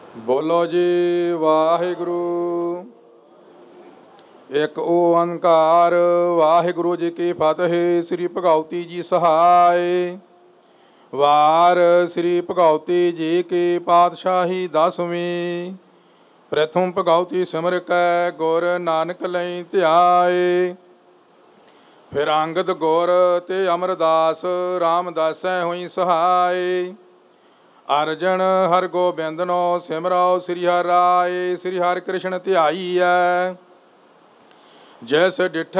ਬੋਲੋ ਜੀ ਵਾਹਿਗੁਰੂ। ਇੱਕ ਓੰਕਾਰ। ਵਾਹਿਗੁਰੂ ਜੀ ਕੀ ਫਤਿਹ। ਸ੍ਰੀ ਭਗਉਤੀ ਜੀ ਸਹਾਇ। ਵਾਰ ਸ੍ਰੀ ਭਗਉਤੀ ਜੀ ਕੀ ਪਾਤਸ਼ਾਹੀ 10ਵੀਂ। ਪ੍ਰਥਮ ਭਗਉਤੀ ਸਿਮਰ ਕੈ ਗੁਰ ਨਾਨਕ ਲਈ ਧਿਆਏ। ਫਿਰ ਅੰਗਦ ਗੁਰ ਤੇ ਅਮਰਦਾਸ ਰਾਮਦਾਸੈ ਹੋਈ ਸਹਾਇ। ਅਰਜਨ ਹਰ ਗੋਬਿੰਦਨੋ ਸਿਮਰਉ ਸ੍ਰੀ ਹਰਿ ਰਾਏ। ਸ੍ਰੀ ਹਰਿ ਕ੍ਰਿਸ਼ਨ ਧਿਆਈਐ। ਜੈਸ ਡਿਠ